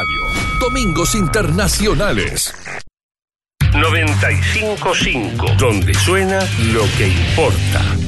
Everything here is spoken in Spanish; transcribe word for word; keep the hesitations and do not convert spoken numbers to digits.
Radio. Domingos Internacionales. noventa y cinco punto cinco, donde suena lo que importa.